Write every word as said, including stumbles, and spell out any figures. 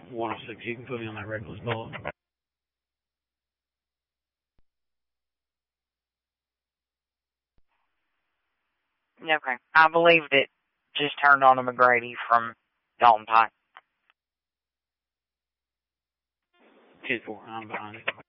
one oh six. You can put me on that reckless bullet. Okay. I believed it just turned on to McGrady from Dalton Pike. ten four. I'm behind it.